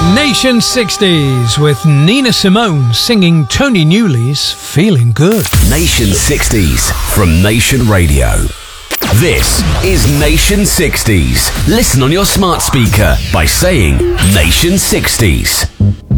Nation 60s with Nina Simone singing Tony Newley's Feeling Good. Nation 60s from Nation Radio. This is Nation 60s. Listen on your smart speaker by saying Nation 60s.